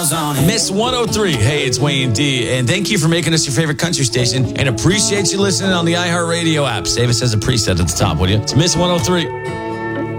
miles on it. Miss 103. Hey, it's Wayne D. And thank you for making us your favorite country station. And appreciate you listening on the iHeartRadio app. Save us as a preset at the top, will you? It's Miss 103.